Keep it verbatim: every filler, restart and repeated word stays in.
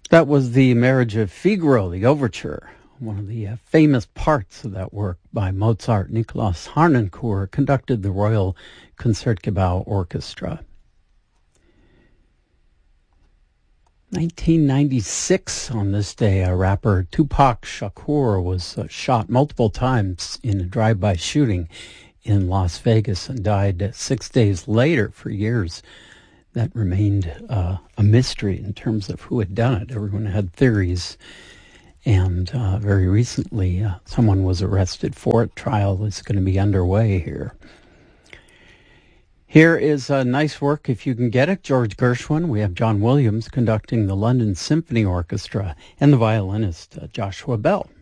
That was the Marriage of Figaro, the overture, one of the uh, famous parts of that work by Mozart. Nikolaus Harnoncourt conducted the Royal Concertgebouw Orchestra. nineteen ninety-six, on this day, a rapper Tupac Shakur was uh, shot multiple times in a drive-by shooting in Las Vegas and died uh, six days later. For years, that remained uh, a mystery in terms of who had done it. Everyone had theories. And uh, very recently, uh, someone was arrested for it. Trial is going to be underway here. Here is a nice work, if you can get it. George Gershwin. We have John Williams conducting the London Symphony Orchestra and the violinist uh, Joshua Bell.